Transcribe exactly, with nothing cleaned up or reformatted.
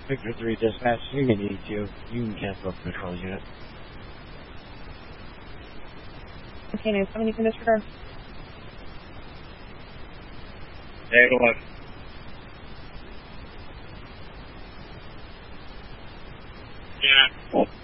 Victor three Dispatch, you're going to need to. You can cancel the patrol unit. Okay, nine seven, you can disregard. eight eleven. Yeah.